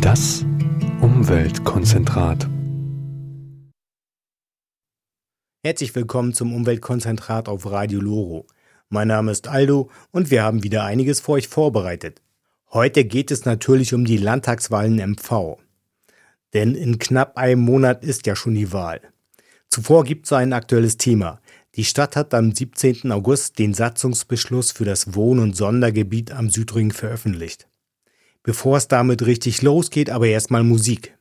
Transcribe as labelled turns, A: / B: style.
A: Das Umweltkonzentrat.
B: Herzlich willkommen zum Umweltkonzentrat auf Radio Loro. Mein Name ist Aldo und wir haben wieder einiges für euch vorbereitet. Heute geht es natürlich um die Landtagswahlen in MV. Denn in knapp einem Monat ist ja schon die Wahl. Zuvor gibt es ein aktuelles Thema. Die Stadt hat am 17. August den Satzungsbeschluss für das Wohn- und Sondergebiet am Südring veröffentlicht. Bevor es damit richtig losgeht, aber erstmal Musik.